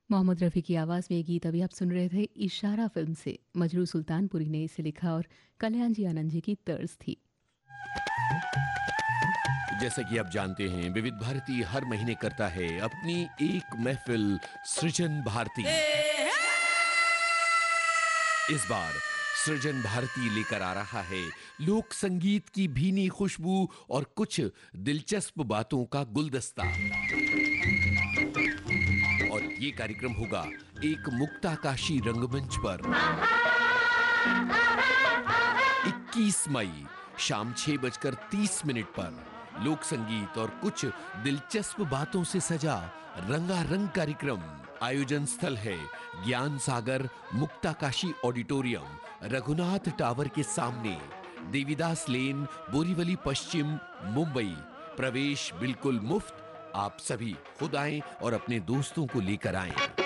मोहम्मद रफ़ी की आवाज़ में ये गीत अभी आप सुन रहे थे इशारा फ़िल्म से। मजरू सुल्तानपुरी ने इसे लिखा और कल्याण जी आनंद जी की तर्ज थी। जैसा कि आप जानते हैं, विविध भारती हर महीने करता है अपनी एक महफिल सृजन भारती। इस बार सृजन भारती लेकर आ रहा है लोक संगीत की भीनी खुशबू और कुछ दिलचस्प बातों का गुलदस्ता। और ये कार्यक्रम होगा एक मुक्ताकाशी रंगमंच पर 21 मई शाम 6:30 पर लोक संगीत और कुछ दिलचस्प बातों से सजा रंगारंग कार्यक्रम। आयोजन स्थल है ज्ञान सागर मुक्ताकाशी ऑडिटोरियम, रघुनाथ टावर के सामने, देवीदास लेन, बोरीवली पश्चिम, मुंबई। प्रवेश बिल्कुल मुफ्त। आप सभी खुद आएं और अपने दोस्तों को लेकर आएं।